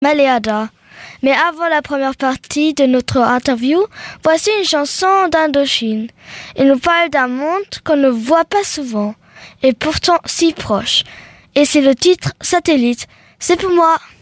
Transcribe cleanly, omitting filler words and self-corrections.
Maléada. Mais avant la première partie de notre interview, voici une chanson d'Indochine. Elle nous parle d'un monde qu'on ne voit pas souvent, et pourtant si proche. Et c'est le titre Satellite. C'est pour moi.